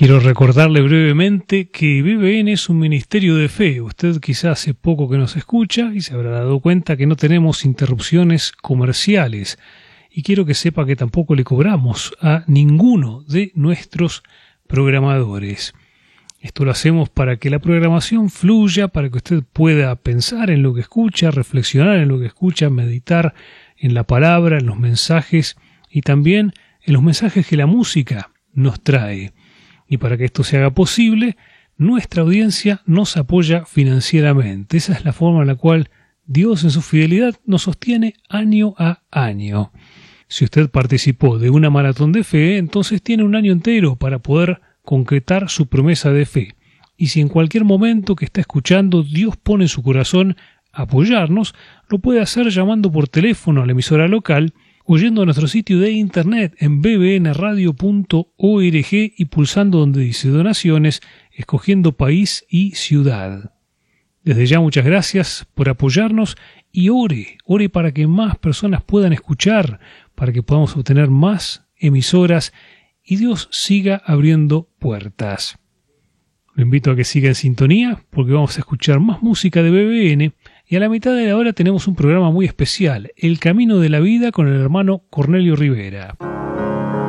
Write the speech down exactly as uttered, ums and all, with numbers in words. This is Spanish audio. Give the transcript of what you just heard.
Quiero recordarle brevemente que B B N es un ministerio de fe. Usted quizá hace poco que nos escucha y se habrá dado cuenta que no tenemos interrupciones comerciales. Y quiero que sepa que tampoco le cobramos a ninguno de nuestros programadores. Esto lo hacemos para que la programación fluya, para que usted pueda pensar en lo que escucha, reflexionar en lo que escucha, meditar en la palabra, en los mensajes y también en los mensajes que la música nos trae. Y para que esto se haga posible, nuestra audiencia nos apoya financieramente. Esa es la forma en la cual Dios en su fidelidad nos sostiene año a año. Si usted participó de una maratón de fe, entonces tiene un año entero para poder concretar su promesa de fe. Y si en cualquier momento que está escuchando Dios pone en su corazón apoyarnos, lo puede hacer llamando por teléfono a la emisora local o yendo a nuestro sitio de internet en b b n radio punto org y pulsando donde dice donaciones, escogiendo país y ciudad. Desde ya muchas gracias por apoyarnos y ore, ore para que más personas puedan escuchar, para que podamos obtener más emisoras y Dios siga abriendo puertas. Lo invito a que siga en sintonía porque vamos a escuchar más música de B B N y a la mitad de la hora tenemos un programa muy especial, El Camino de la Vida con el hermano Cornelio Rivera.